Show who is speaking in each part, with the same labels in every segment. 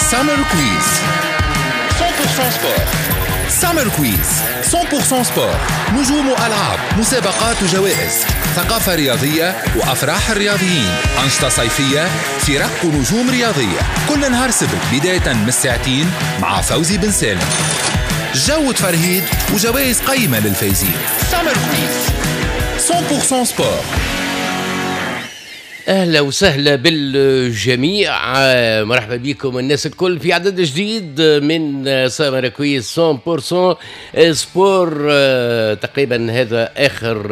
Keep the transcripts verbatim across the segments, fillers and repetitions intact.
Speaker 1: سامر كويز مية بالمية سبور. سامر كويز مية بالمية سبور، نجوم وألعاب، مسابقات وجوائز، ثقافة رياضية وأفراح الرياضيين، أنشطة صيفية، فرق ونجوم رياضية، كل نهار سبت بداية من الساعتين مع فوزي بن سالم. جو تفرهيد وجوائز قيمة للفايزين. سامر كويز مية بالمية سبور.
Speaker 2: أهلا وسهلا بالجميع، مرحبا بكم الناس الكل في عدد جديد من سامر كويز مية بالمية سبور. تقريبا هذا آخر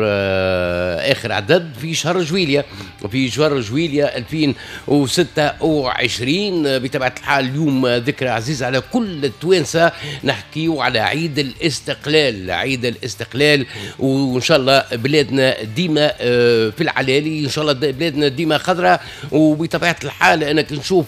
Speaker 2: آخر عدد في شهر جويلية، في شهر جويلية ألفين وستة وعشرين. بطبيعة الحال اليوم ذكرى عزيز على كل التوانسة، نحكيو على عيد الاستقلال، عيد الاستقلال، وإن شاء الله بلادنا ديما في العلالي، إن شاء الله بلادنا ديما ديما خضراء. وبطبيعة الحال أنا كنشوف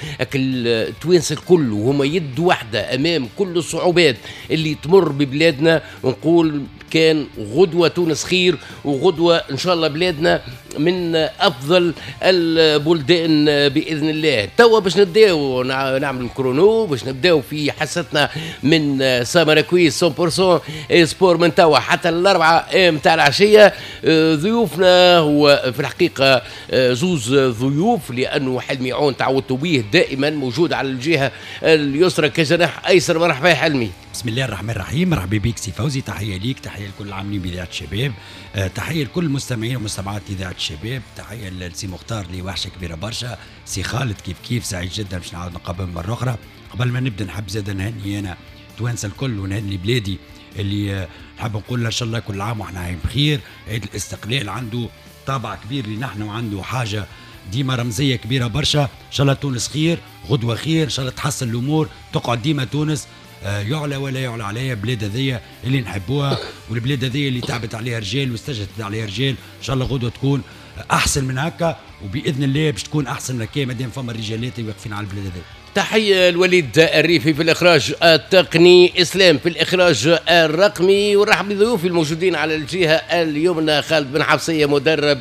Speaker 2: التوانسة الكل وهم يد واحدة أمام كل الصعوبات اللي تمر ببلادنا، ونقول كان غدوة تونس خير، وغدوة إن شاء الله بلادنا من أفضل البلدان بإذن الله. توا باش نبداو نعمل كرونو، باش نبداو في حصتنا من سامر كويز مية بالمية سبور من توا حتى الأربعة متاع العشية. ضيوفنا هو في الحقيقة زوز ضيوف، لأنه حلمي عون تعودتوا به دائما موجود على الجهة اليسرى كجناح أيسر. مرحبا يا حلمي.
Speaker 3: بسم الله الرحمن الرحيم، مرحبا بك سي فوزي، تحية ليك، تحية لكل العاملين بإذاعة الشباب، أه تحية لكل مستمعين ومستمعات إذاعة الشباب، تحية لسي مختار اللي وحشة كبيرة برشا، سي خالد كيف كيف، سعيد جدا باش نعاود نقابل مرة أخرى. قبل ما نبدأ نحب زاد نهني أنا توانسة الكل ونهني بلادي اللي نحب نقول لها إن شاء الله كل عام وإحنا عايم بخير. عيد الاستقلال عنده طابع كبير لنحن وعنده حاجة ديما رمزية كبيرة برشا. إن شاء الله تونس خير، غدوة خير، إن شاء الله تحسن الأمور، تقعد ديما تونس يعلى ولا يعلى عليها. بلاد هذية اللي نحبوها، والبلاد هذية اللي تعبت عليها رجال واستجدت عليها رجال، إن شاء الله غدوة تكون أحسن من هكا، وبإذن الله باش تكون أحسن من هكا مادام فما الرجالات واقفين على البلاد هذية.
Speaker 2: تحية الوليد الريفي في الإخراج التقني، إسلام في الإخراج الرقمي، ونرحب بضيوفي الموجودين على الجهة اليمنى. خالد بن حفصية مدرب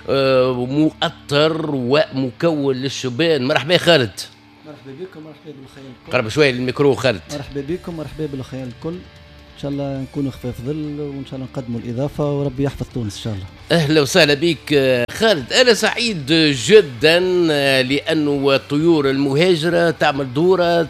Speaker 2: مؤطر ومكون للشبان. مرحبا يا خالد.
Speaker 4: مرحبا بكم، مرحبا بالخيال الكل.
Speaker 2: قرب شوية للميكرو خالد.
Speaker 4: مرحبا بكم، مرحبا بالخيال الكل. إن شاء الله نكونوا خفاف ظل، وإن شاء الله نقدموا الإضافة، وربي يحفظ تونس إن شاء الله.
Speaker 2: أهلا وسهلا بك خالد. أنا سعيد جدا لأنه الطيور المهاجرة تعمل دورة،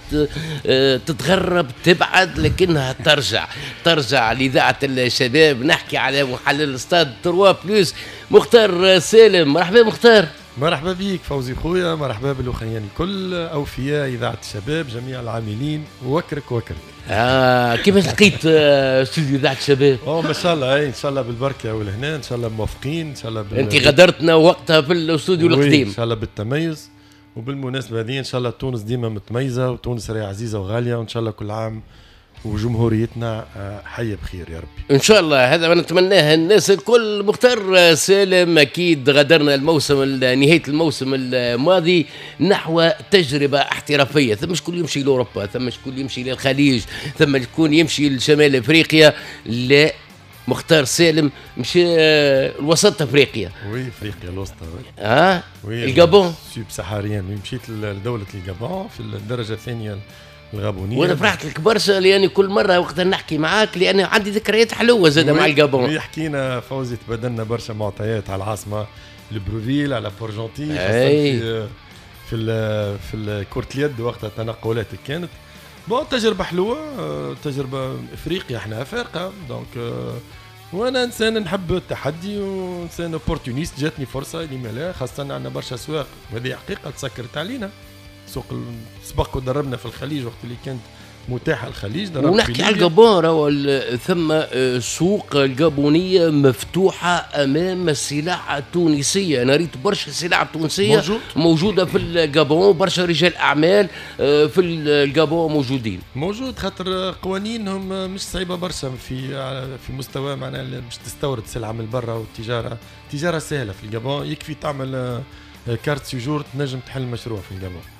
Speaker 2: تتغرب، تبعد، لكنها ترجع ترجع لإذاعة الشباب. نحكي على محلل الاستاد تروا بلوس مختار سالم. مرحبا مختار.
Speaker 5: مرحبا بيك فوزي خويا، مرحبا بالأخيان الكل، أوفياء إذاعة الشباب، جميع العاملين، وكرك وكرك.
Speaker 2: آه كيف لقيت استوديو إذاعة الشباب؟
Speaker 5: أوه ما شاء الله، إن شاء الله بالبركة والهنا، إن شاء الله موفقين، إن شاء الله بال...
Speaker 2: أنت غدرتنا وقتها في الاستوديو القديم.
Speaker 5: إن شاء الله بالتميز، وبالمناسبة هذه إن شاء الله تونس ديما متميزة، وتونس راهي عزيزة وغالية، وإن شاء الله كل عام وجمهوريتنا حية بخير يا ربي
Speaker 2: إن شاء الله. هذا ما نتمناه الناس الكل. مختار سالم، أكيد غادرنا الموسم نهاية الموسم الماضي نحو تجربة احترافية، ثم شكون يمشي لأوروبا، ثم شكون يمشي للخليج، ثم شكون يمشي لشمال أفريقيا. لا، مختار سالم مشي الوسط أفريقيا.
Speaker 5: وي أفريقيا الوسطى.
Speaker 2: ها الجابون
Speaker 5: سوب سحاريان، مشيت لدولة الجابون في الدرجة الثانية الغابونية.
Speaker 2: وانا فرحت لك برشا، لاني كل مره وقت نحكي معاك لان عندي ذكريات حلوه زاده مع الجابون.
Speaker 5: يحكينا فوزي تبادلنا برشا معطيات على العاصمه لبروفيل، على بورجونتي،
Speaker 2: في
Speaker 5: في في الكرة اليد وقتها التنقلات كانت بون تجربه حلوه، تجربه افريقيا احنا افارقه دونك، وانا انسان نحب التحدي وانسان اوبورتونيست. جاتني فرصه لما لا، خاصه عندنا برشا سواق، وهذه حقيقه تسكرت علينا. سوق سبق ودربنا في الخليج وقت اللي كانت متاحه الخليج،
Speaker 2: ونحكي على الجابون. راهو ثم سوق الجابونيه مفتوحه امام السلع التونسيه. انا ريت برشا سلع تونسيه موجود. موجوده في الجابون، برشا رجال اعمال في الجابون موجودين.
Speaker 5: موجود خاطر قوانينهم مش صعيبه برشا في في مستوى معناها باش تستورد سلعه من برا، والتجاره تجاره سهله في الجابون. يكفي تعمل كارت سيجور تنجم تحل مشروع في الجابون.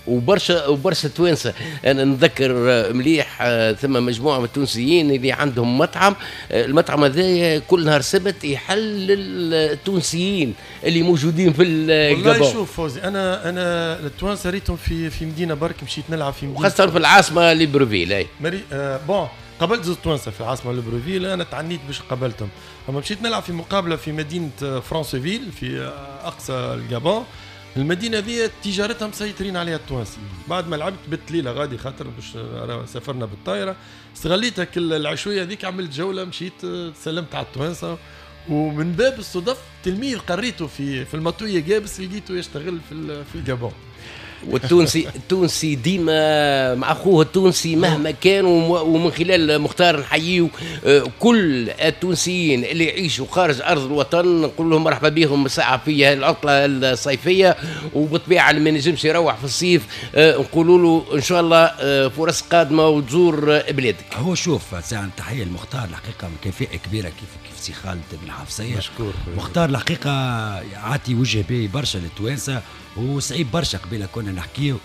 Speaker 2: وبرشا وبرشا توانسه. انا نذكر مليح ثم مجموعه من التونسيين اللي عندهم مطعم، المطعم هذا كل نهار سبت يحل التونسيين اللي موجودين في الجابون.
Speaker 5: والله شوف فوزي، انا انا التوانسه ريتهم في في مدينه برك، مشيت نلعب في مدينه
Speaker 2: وخاصه في العاصمه ليبروفيل. اي
Speaker 5: مري آه بون قابلت زوج توانسه في العاصمه ليبروفيل، انا تعنيت باش قابلتهم، اما مشيت نلعب في مقابله في مدينه فرانسيفيل في اقصى الجابون. المدينه ذي تجارتها مسيطرين عليها التوانسه. بعد ما لعبت بت ليله غادي خاطر باش سافرنا بالطائره، استغليت العشويه ذيك عملت جوله، مشيت سلمت على التوانسه، ومن باب الصدف تلميذ قريته في في المطويه جابس لقيته يشتغل في في الجابون.
Speaker 2: والتونسي التونسي ديما مع اخوه التونسي مهما كان، ومن خلال مختار نحييه كل التونسيين اللي يعيشوا خارج ارض الوطن، نقول لهم مرحبا بهم ساعه في هذه العطله الصيفيه. وبالطبيعه اللي ما نجمش يروح في الصيف نقولوا له ان شاء الله فرص قادمه وتزور بلادك.
Speaker 3: هو شوف ساعه تحيه المختار الحقيقه كفاءه كبيره كيف كيف سي خالد بن حفصيه.
Speaker 5: مشكور
Speaker 3: مختار الحقيقه عاطي وجه باهي برشا للتوانسه، وصعيب برشا قبيله كنا نحكيو،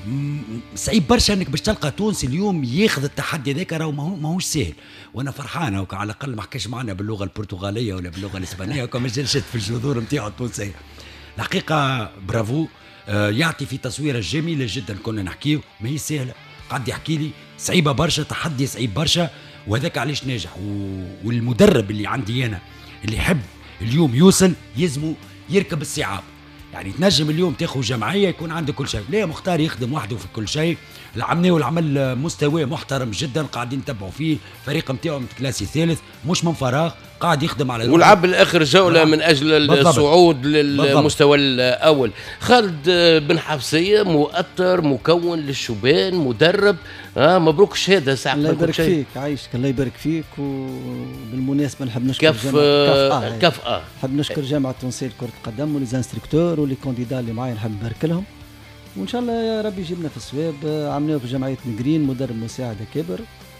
Speaker 3: صعيب برشا انك باش تلقى تونسي اليوم ياخذ التحدي هذاك، راهو ماهوش سهل. وانا فرحان هكا على الاقل ما حكاش معنا باللغه البرتغاليه ولا باللغه الاسبانيه، وكما جلست في الجذور نتاعو التونسيه. الحقيقه برافو، آه يعطي في تصويره جميله جدا كنا نحكيو، ما هي سهله. قعد يحكي لي صعيبه برشا، تحدي صعيب برشا، وهذاك علاش ناجح. والمدرب اللي عندي انا اللي يحب اليوم يوصل يلزمو يركب الصعاب. يعني تنجم اليوم تاخذ جمعيه يكون عندك كل شيء، لا مختار يخدم وحده في كل شيء. العمليه والعمل مستوى محترم جدا، قاعدين نتبعوا فيه. فريق نتاعو متكلاسي ثالث مش من فراغ، قاعد يخدم على
Speaker 2: ولعب الاخر جوله من اجل الصعود للمستوى الاول. خالد بن حفصيه مؤطر مكون للشبان مدرب، آه مبروك الشهاده ساعه.
Speaker 4: الله يبارك فيك، عايشك الله يبارك فيك. وبالمناسبه نحب نشكر
Speaker 2: كف جامعه كف اه
Speaker 4: نحب نشكر جامعه التونسيه لكره القدم وليزانستركتور ولي كونديدا اللي معايا، نحب نبارك لهم. وان شاء الله يا ربي يجيبنا في الصواب. عملناه في جمعيه مجرين مدرب مساعد كبر،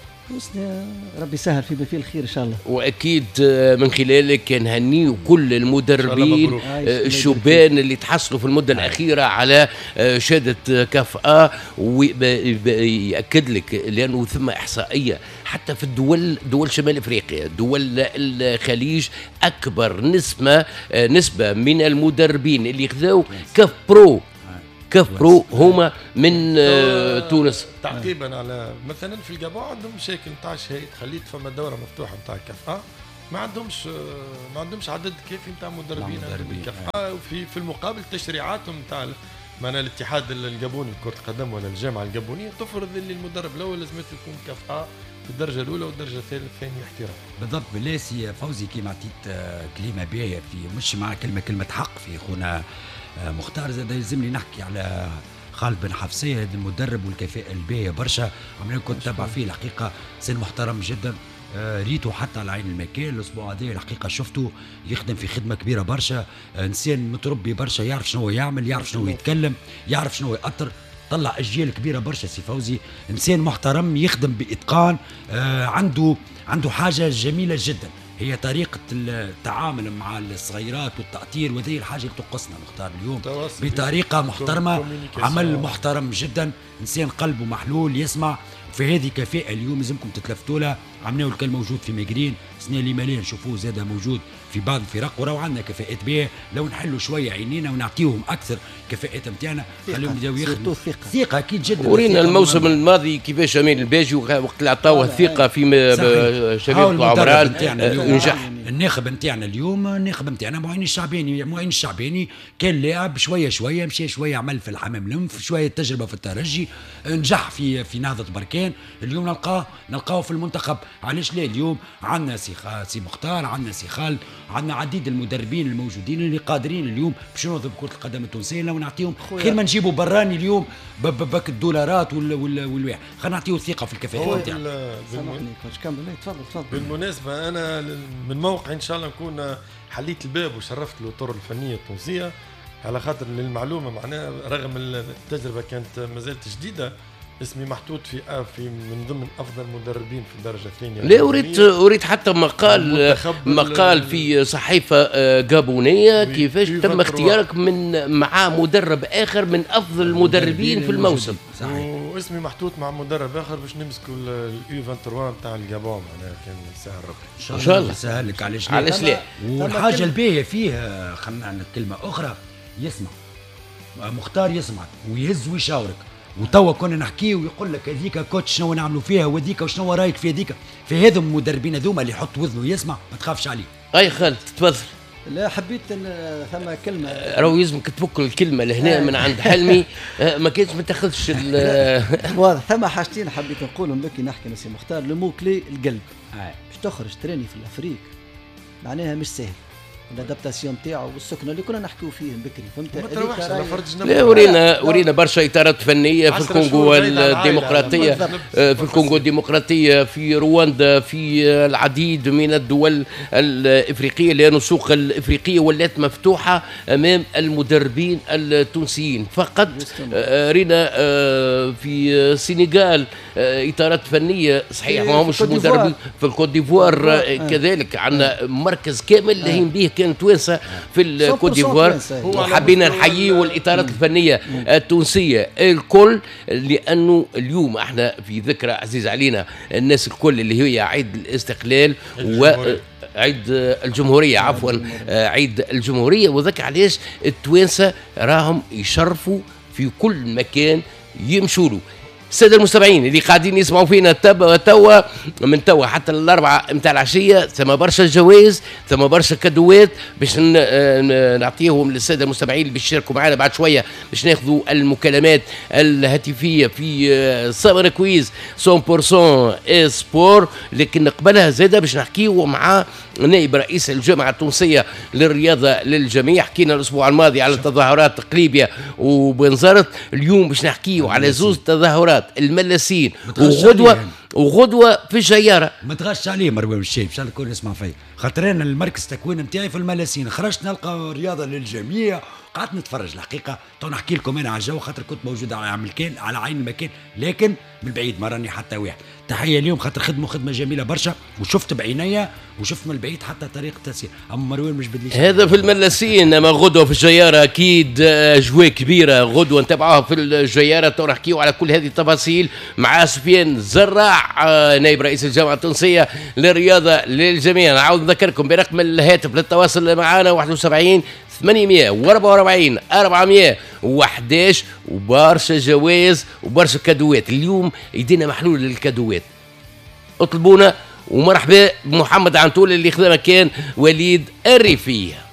Speaker 4: ربي سهل في فيه الخير ان شاء الله.
Speaker 2: واكيد من خلالك نهنيو كل المدربين الشبان اللي تحصلوا في المده الاخيره على شهاده كفاءه. ويأكد لك لانه ثم احصائيه حتى في الدول دول شمال افريقيا دول الخليج اكبر نسبه نسبه من المدربين اللي خذوا كف برو كف برو هما من آه تونس.
Speaker 5: تعقيبا على مثلا في الجابون عندهم مشاكل نتاع شهاده، خليت فما دوره مفتوحه نتاع الكفاءه، ما عندهمش ما عندهمش عدد كافي نتاع مدربين الكفاءه. وفي في المقابل تشريعاتهم نتاع معنا الاتحاد الجابوني لكره القدم ولا الجامعه الجابونيه تفرض اللي المدرب الاول لازم يكون كفاءه في الدرجه الاولى والدرجه الثانيه احتراف.
Speaker 3: بالضبط. بلاسي فوزي كيما عطيت كلمه باهيه في مش مع كلمه كلمه حق في خونا مختار. زاد يلزمني نحكي على خالد بن حفصيه، هذا المدرب والكفاءه الباهيه برشا. عمري كنت تابع فيه الحقيقه، سن محترم جدا. آه ريته حتى على عين المكان. الاسبوع هذا الحقيقه شفته يخدم في خدمه كبيره برشا. آه انسان متربي برشا، يعرف شنو يعمل، يعرف شنو يتكلم، يعرف شنو يأطر. طلع اجيال كبيره برشا سي فوزي، انسان محترم يخدم باتقان. آه عنده عنده حاجه جميله جدا، هي طريقة التعامل مع الصغيرات والتأطير، وهذه الحاجة اللي تقصنا مختار اليوم بطريقة محترمة. عمل محترم جدا، إنسان قلبه محلول يسمع. في هذه كفاءة اليوم لازمكم تتلفتوا لها. عملناه الكل موجود في مجرين، السنة اللي ماليه نشوفوه زاد موجود في بعض الفرق. وراو عندنا كفاءات بيه، لو نحلوا شوية عينينا ونعطيهم أكثر كفاءات نتاعنا خليهم يبداو يخدموا. ثقة أكيد جدا.
Speaker 2: ورينا الموسم الماضي كيفاش أمين الباجي وقت اللي عطاوه الثقة في شباب عمران
Speaker 3: نجح. الناخب نتاعنا اليوم الناخب نتاعنا معين الشعباني، معين الشعباني كان لاعب شويه شويه مشى شويه عمل في الحمام لنف، شويه تجربه في الترجي، نجح في في نهضه بركان. اليوم نلقاه نلقاه في المنتخب. علاش لا؟ اليوم عندنا سي سي مختار، عندنا سي خالد، عندنا عديد المدربين الموجودين اللي قادرين اليوم باش ننظم كره القدم التونسيه. لو نعطيهم خير ما نجيبوا براني اليوم بك الدولارات والواحد، خلينا نعطيو الثقه في الكفاءه نتاعنا.
Speaker 4: تفضل تفضل.
Speaker 5: بالمناسبه انا من موقع ان شاء الله نكون حليت الباب وشرفت الاطر الفنيه التونسيه، على خاطر للمعلومه معناها رغم التجربه كانت مازالت جديده، اسمي محطوط في في من ضمن افضل مدربين في الدرجه الثانيه.
Speaker 2: لا اريد اريد حتى مقال مقال في صحيفه جابونيه كيفاش تم اختيارك من مع مدرب اخر من افضل المدربين في الموسم.
Speaker 5: صحيح. واسمي محطوط مع مدرب اخر باش نمسكوا اليو ثلاثة وعشرين تاع الجابون، معناها كان سهل ربي.
Speaker 2: ان شاء الله
Speaker 3: يسهل لك. علاش
Speaker 2: علاش لا.
Speaker 3: والحاجه الباهيه فيه خلينا كلمه اخرى، يسمع مختار يسمعك ويهز ويشاورك، وتوا كنا نحكيه ويقول لك هذيك كوتش شنو نعملوا فيها وهذيك وشنو رايك في هذيك. في هذم المدربين هذوما اللي يحط وذنه ويسمع ما تخافش عليه.
Speaker 2: اي خالد تفضل.
Speaker 4: لا حبيت ان ثم كلمه
Speaker 2: راهو يلزمك تفك الكلمه لهنا من عند حلمي ما كانش ما تاخذش
Speaker 4: واضح. ثم حاجتين حبيت نقولهم لك نحكي نسي مختار. لو مو كلي القلب. باش تخرج تريني في الافريق معناها مش سهل. الادابتاسيون تاعو والسكنه اللي كنا نحكيو فيه بكري فهمت.
Speaker 2: لا ورينا ورينا برشا اطارات فنيه في الكونغو الديمقراطيه في الكونغو الديمقراطيه في رواندا في العديد من الدول الافريقيه لان السوق الافريقيه ولات مفتوحه امام المدربين التونسيين فقط. رينا في السنغال اطارات فنيه صحيح ما همش مدربين. في الكوت ديفوار كذلك عندنا مركز كامل لاهين به كان توانسه في الكوت ديفوار وحبينا نحييه والاطارات الفنيه التونسيه الكل لانه اليوم احنا في ذكرى عزيز علينا الناس الكل اللي هي عيد الاستقلال وعيد الجمهوريه عفوا عيد الجمهوريه وذاك علاش التوانسه راهم يشرفوا في كل مكان يمشوا له. الساده المستمعين اللي قاعدين يسمعوا فينا توا توا من توا حتى الاربعه نتاع العشيه ثم برشا جوائز ثم برشا كادوات باش نعطيهم للساده المستمعين اللي باش يشاركوا معنا بعد شويه باش ناخذوا المكالمات الهاتفيه في سامر كويز مية بالمية اسبور. لكن قبلها زاده باش نحكيوا مع نائب رئيس الجامعه التونسيه للرياضه للجميع. حكينا الاسبوع الماضي على تظاهرات قليبيه وبنزرت. اليوم باش نحكيوا على زوز تظاهرات الملاسين وغدوه وغدوه في الجياره.
Speaker 3: ما تغش عليه مروان الشايب ان شاء الله الكل يسمع فيا خاطر انا المركز تكوين نتاعي في الملاسين خرجت نلقى رياضه للجميع قعدت نتفرج الحقيقه. تو نحكي لكم انا على الجو خاطر كنت موجود على المكان على عين المكان لكن من بعيد ما راني حتى واحد. تحيه اليوم خاطر خدموا خدمه جميله برشا وشفت بعينيا وشفت من البعيد حتى طريقه التسيير. اما مروان مش بدليش
Speaker 2: هذا في الملاسين. اما غدوه في الجياره اكيد اجواء كبيره غدوه نتابعوها في الجياره. تو نحكيو على كل هذه التفاصيل مع سفيان زراع نائب رئيس الجامعه التونسيه للرياضه للجميع. نعاود نذكركم برقم الهاتف للتواصل معنا واحد وسبعين ثمانمائة وأربعة وأربعين أربعمائة وأحد عشر وبرشا جوائز وبرشا كادوات. اليوم يدينا محلول للكادوات. اطلبونا ومرحبا بمحمد عنتول اللي خذا مكان وليد الريفيه.